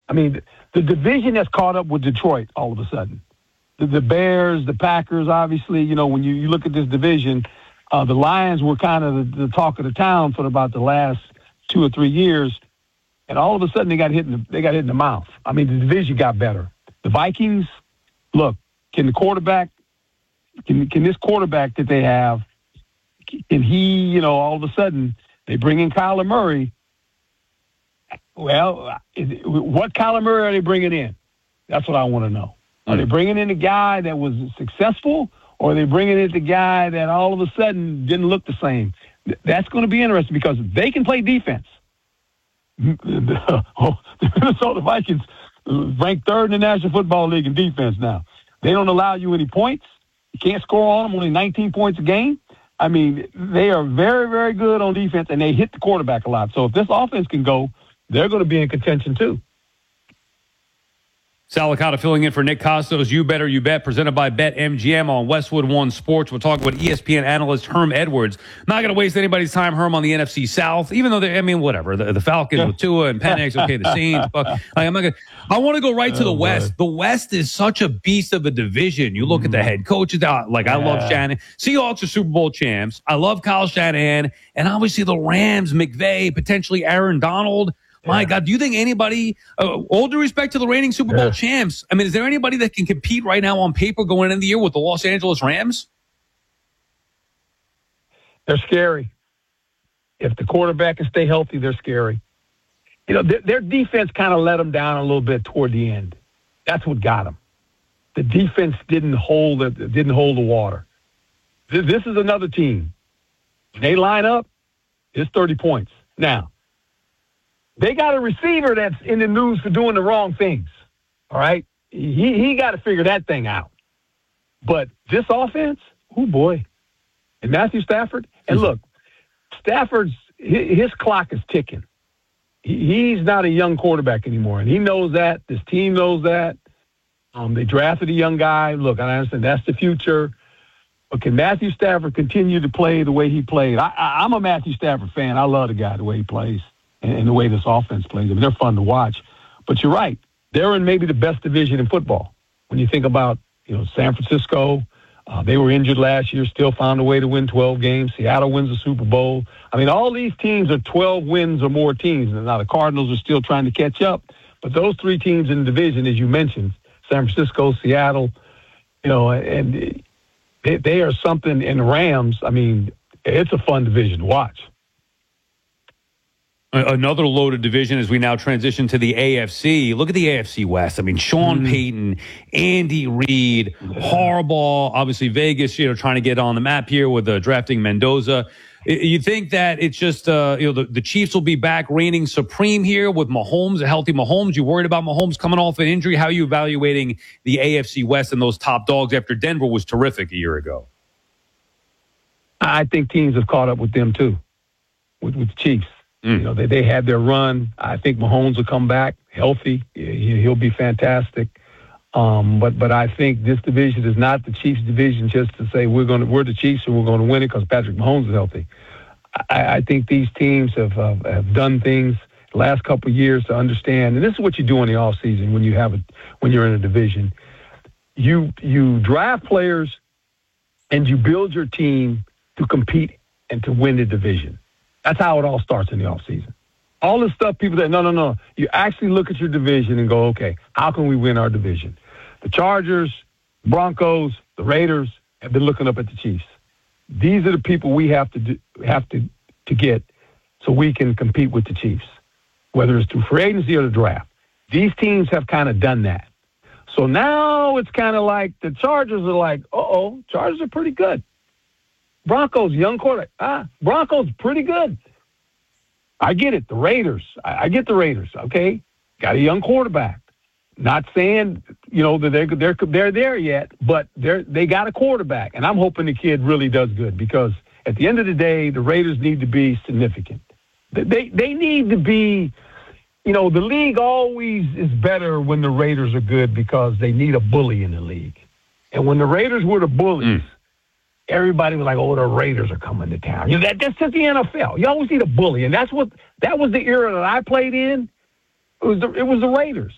I mean, the division has caught up with Detroit all of a sudden. The Bears, the Packers, obviously, you know, when you look at this division, the Lions were kind of the talk of the town for about the last 2 or 3 years, and all of a sudden they got hit in the mouth. I mean, the division got better. The Vikings, look, can this quarterback that they have, can he, you know, all of a sudden they bring in Kyler Murray. Well, what Kyler Murray are they bringing in? That's what I want to know. Are they bringing in a guy that was successful, or are they bringing in the guy that all of a sudden didn't look the same? That's going to be interesting because they can play defense. The Minnesota Vikings ranked 3rd in the National Football League in defense now. They don't allow you any points. You can't score on them, only 19 points a game. I mean, they are very, very good on defense, and they hit the quarterback a lot. So if this offense can go, they're going to be in contention too. Sal Licata filling in for Nick Costos. You Better You Bet, presented by BetMGM on Westwood One Sports. We'll talk about ESPN analyst Herm Edwards. Not going to waste anybody's time, Herm, on the NFC South, even though whatever. The Falcons with Tua and Penix, okay, the Saints. But I want to go right to the West. The West is such a beast of a division. You look at the head coaches. I love Shanahan. Seahawks are Super Bowl champs. I love Kyle Shanahan. And obviously the Rams, McVay, potentially Aaron Donald. My God, do you think anybody, all due respect to the reigning Super Bowl champs, I mean, is there anybody that can compete right now on paper going into the year with the Los Angeles Rams? They're scary. If the quarterback can stay healthy, they're scary. You know, their defense kind of let them down a little bit toward the end. That's what got them. The defense didn't hold the water. This is another team. When they line up, it's 30 points. Now, they got a receiver that's in the news for doing the wrong things, all right? He got to figure that thing out. But this offense, oh, boy. And Matthew Stafford, and look, Stafford's his clock is ticking. He's not a young quarterback anymore, and he knows that. This team knows that. They drafted a young guy. Look, I understand that's the future. But can Matthew Stafford continue to play the way he played? I'm a Matthew Stafford fan. I love the guy, the way he plays. And the way this offense plays. I mean, they're fun to watch. But you're right. They're in maybe the best division in football. When you think about, you know, San Francisco, they were injured last year, still found a way to win 12 games. Seattle wins the Super Bowl. I mean, all these teams are 12 wins or more teams. Now, the Cardinals are still trying to catch up. But those 3 teams in the division, as you mentioned, San Francisco, Seattle, you know, and they are something. And the Rams, I mean, it's a fun division to watch. Another loaded division as we now transition to the AFC. Look at the AFC West. I mean, Sean Payton, Andy Reid, Harbaugh, obviously Vegas, you know, trying to get on the map here with drafting Mendoza. You think that it's just, the Chiefs will be back reigning supreme here with Mahomes, a healthy Mahomes? You worried about Mahomes coming off an injury? How are you evaluating the AFC West and those top dogs after Denver was terrific a year ago? I think teams have caught up with them too, with the Chiefs. You know, they had their run. I think Mahomes will come back healthy. He'll be fantastic. But I think this division is not the Chiefs' division just to say we're the Chiefs and we're going to win it because Patrick Mahomes is healthy. I think these teams have done things the last couple of years to understand, and this is what you do in the offseason when you're in a division. You draft players and you build your team to compete and to win the division. That's how it all starts in the offseason. All this stuff, people say, no. You actually look at your division and go, okay, how can we win our division? The Chargers, Broncos, the Raiders have been looking up at the Chiefs. These are the people we have to get so we can compete with the Chiefs, whether it's through free agency or the draft. These teams have kind of done that. So now it's kind of like the Chargers are like, Chargers are pretty good. Broncos, young quarterback. Broncos, pretty good. I get it. The Raiders. I get the Raiders, okay? Got a young quarterback. Not saying, you know, that they're there yet, but they got a quarterback. And I'm hoping the kid really does good because at the end of the day, the Raiders need to be significant. They need to be, you know, the league always is better when the Raiders are good because they need a bully in the league. And when the Raiders were the bullies, everybody was like, the Raiders are coming to town. You know, that's just the NFL. You always need a bully. And that was the era that I played in. It was the Raiders.